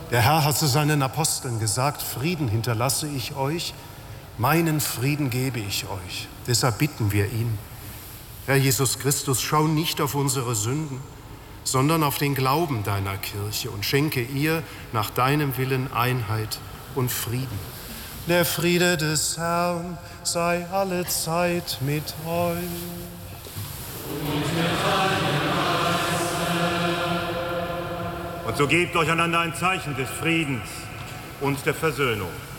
Der Herr hat zu seinen Aposteln gesagt, Frieden hinterlasse ich euch, meinen Frieden gebe ich euch. Deshalb bitten wir ihn. Herr Jesus Christus, schau nicht auf unsere Sünden, sondern auf den Glauben deiner Kirche und schenke ihr nach deinem Willen Einheit und Frieden. Der Friede des Herrn sei alle Zeit mit euch. Und so gebt euch einander ein Zeichen des Friedens und der Versöhnung.